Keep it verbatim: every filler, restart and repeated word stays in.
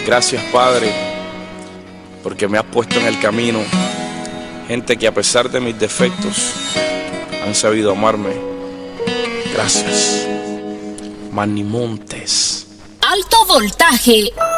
Gracias, Padre, porque me has puesto en el camino gente que a pesar de mis defectos han sabido amarme. Gracias. Manimontes. Alto voltaje.